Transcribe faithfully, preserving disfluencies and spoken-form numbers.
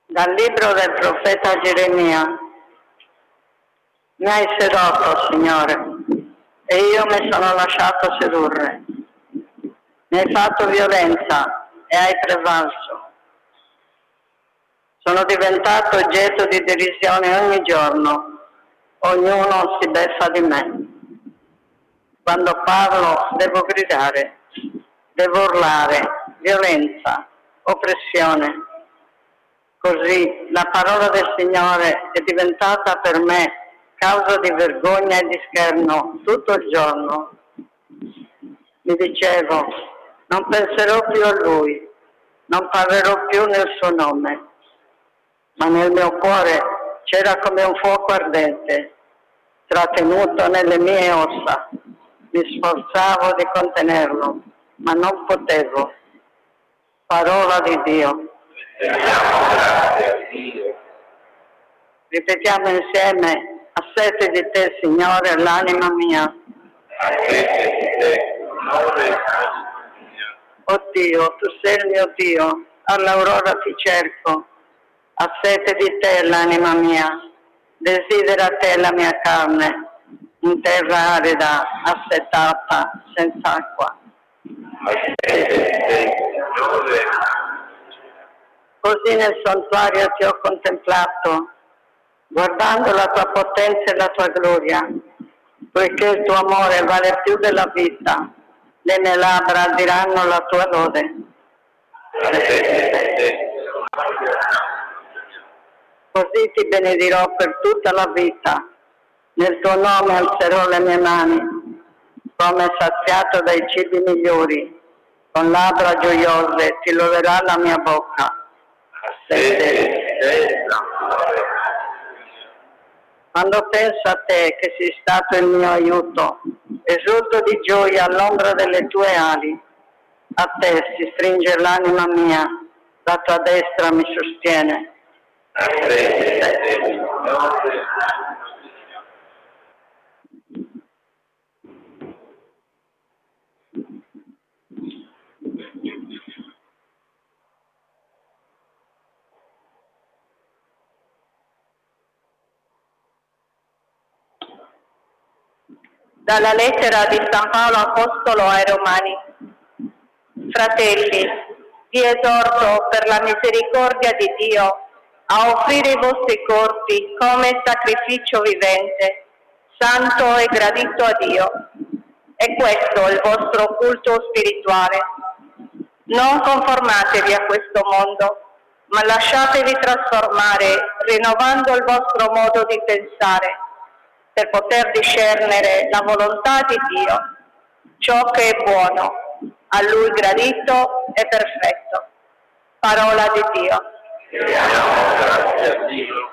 Dal libro del profeta Geremia. Mi hai sedotto, Signore, e io mi sono lasciato sedurre. Mi hai fatto violenza e hai prevalso. Sono diventato oggetto di derisione ogni giorno. Ognuno si beffa di me. Quando parlo devo gridare, devo urlare, violenza, oppressione. Così la parola del Signore è diventata per me causa di vergogna e di scherno tutto il giorno. Mi dicevo, non penserò più a Lui, non parlerò più nel suo nome, ma nel mio cuore c'era come un fuoco ardente, trattenuto nelle mie ossa. Mi sforzavo di contenerlo, ma non potevo. Parola di Dio. Ripetiamo insieme: a sete di te, Signore, l'anima mia. A sete di te, Signore, oh Dio, tu sei il mio Dio, all'aurora ti cerco. A sete di te, l'anima mia, desidera te la mia carne, in terra arida, assetata, senza acqua. a sete di te, Signore. Così nel santuario ti ho contemplato, guardando la tua potenza e la tua gloria, poiché il tuo amore vale più della vita, le mie labbra diranno la tua lode. A sete di te, Così ti benedirò per tutta la vita, nel tuo nome alzerò le mie mani, come saziato dai cibi migliori, con labbra gioiose ti loderà la mia bocca. a sete di te, Quando penso a te che sei stato il mio aiuto, esulto di gioia all'ombra delle tue ali. A te si stringe l'anima mia, la tua destra mi sostiene. a sete di te, Signore. Dalla lettera di San Paolo Apostolo ai Romani. Fratelli, vi esorto per la misericordia di Dio a offrire i vostri corpi come sacrificio vivente, santo e gradito a Dio. È questo il vostro culto spirituale. Non conformatevi a questo mondo, ma lasciatevi trasformare rinnovando il vostro modo di pensare, per poter discernere la volontà di Dio, ciò che è buono, a Lui gradito e perfetto. Parola di Dio. Diamo grazie a Dio.